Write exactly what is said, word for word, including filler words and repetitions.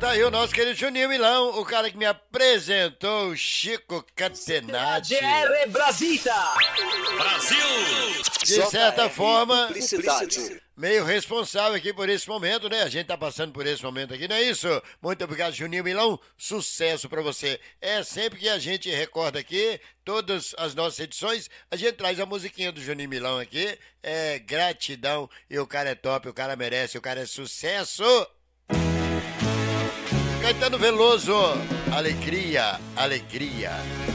Tá aí o nosso querido Juninho Milão, o cara que me apresentou, o Chico Catenati. G R Brasita! Brasil! De certa forma, Publicidade. meio responsável aqui por esse momento, né? A gente tá passando por esse momento aqui, não é isso? Muito obrigado, Juninho Milão. Sucesso pra você. É sempre que a gente recorda aqui, todas as nossas edições, a gente traz a musiquinha do Juninho Milão aqui. É gratidão. E o cara é top, o cara merece, o cara é sucesso. Caetano Veloso, alegria, alegria.